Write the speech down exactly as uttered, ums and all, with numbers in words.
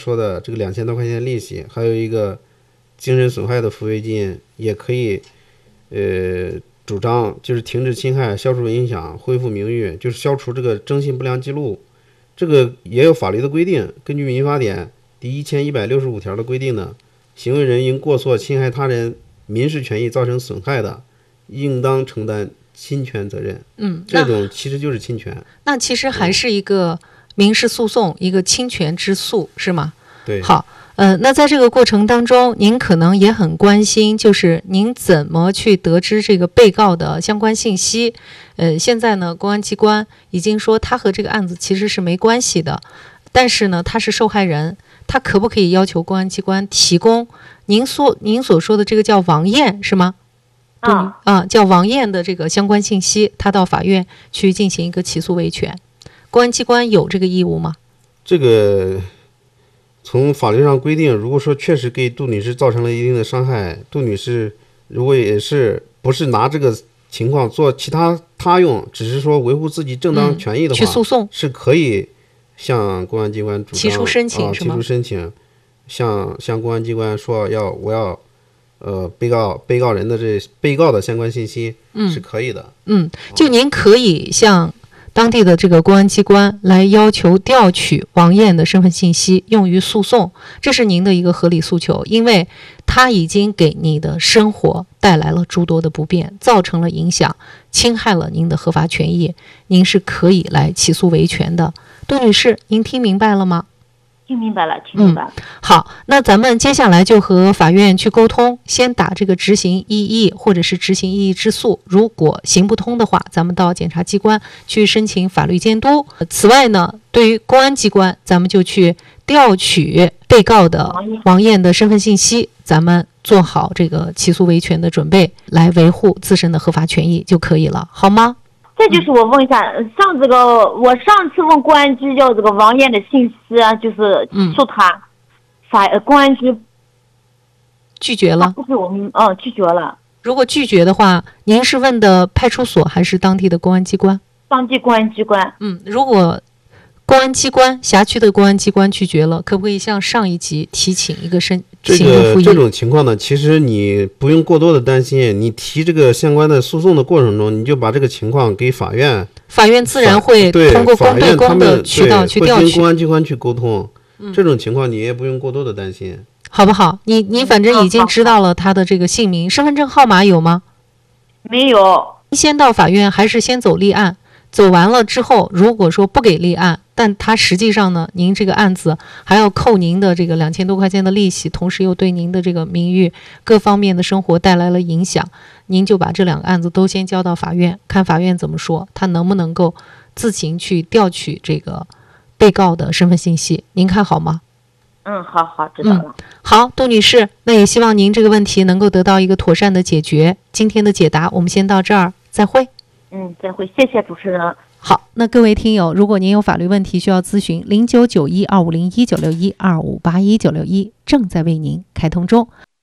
说的这个两千多块钱利息，还有一个精神损害的抚慰金，也可以呃主张就是停止侵害、消除影响、恢复名誉，就是消除这个征信不良记录。这个也有法律的规定，根据民法典第一千一百六十五条的规定呢，行为人因过错侵害他人民事权益造成损害的，应当承担侵权责任。 嗯， 这种其实就是侵权。 那其实还是一个民事诉讼，嗯、一个侵权之诉，是吗？ 对。 好，呃，那在这个过程当中，您可能也很关心，就是您怎么去得知这个被告的相关信息？呃，现在呢，公安机关已经说他和这个案子其实是没关系的，但是呢，他是受害人，他可不可以要求公安机关提供您所您所说的这个叫王艳是吗？ 啊、 嗯、啊，叫王艳的这个相关信息，他到法院去进行一个起诉维权，公安机关有这个义务吗？ 这个从法律上规定，如果说确实给杜女士造成了一定的伤害，杜女士如果也是不是拿这个情况做其他他用，只是说维护自己正当权益的话， 嗯、去诉讼是可以向公安机关主张提出申请、 啊、 是吗？ 提出申请，向向公安机关说要我要呃被告被告人的这被告的相关信息、嗯、是可以的。 嗯，就您可以向当地的这个公安机关来要求调取王艳的身份信息用于诉讼，这是您的一个合理诉求，因为他已经给你的生活带来了诸多的不便，造成了影响，侵害了您的合法权益，您是可以来起诉维权的。杜女士，您听明白了吗？ 听明白了，听明白了、 嗯。好，那咱们接下来就和法院去沟通，先打这个执行异议或者是执行异议之诉，如果行不通的话，咱们到检察机关去申请法律监督。此外呢，对于公安机关，咱们就去调取被告的王艳的身份信息，咱们做好这个起诉维权的准备，来维护自身的合法权益就可以了，好吗？ 再就是我问一下，上这个我上次问公安局要这个王艳的信息啊，就是说他、嗯、法公安局拒绝了， 不是我们嗯拒绝了。 如果拒绝的话，您是问的派出所还是当地的公安机关？ 当地公安机关。 嗯，如果公安机关辖区的公安机关拒绝了，可不可以向上一级提请一个申这个这种情况呢，其实你不用过多的担心，你提这个相关的诉讼的过程中，你就把这个情况给法院， 法院自然会通过公对公的渠道去调取， 会跟公安机关去沟通、嗯、这种情况你也不用过多的担心， 好不好？你你反正已经知道了他的这个姓名、身份证号码有吗？ 没有。 先到法院还是先走立案？走完了之后，如果说不给立案，但他实际上呢，您这个案子还要扣您的这个两千多块钱的利息，同时又对您的这个名誉各方面的生活带来了影响，您就把这两个案子都先交到法院，看法院怎么说，他能不能够自行去调取这个被告的身份信息，您看好吗？ 嗯，好好，知道了、嗯。 好，杜女士，那也希望您这个问题能够得到一个妥善的解决。今天的解答我们先到这儿，再会。 嗯，再会，谢谢主持人。 好，那各位听友，如果您有法律问题需要咨询，零九九一二五零一九六一二五八一九六一正在为您开通中。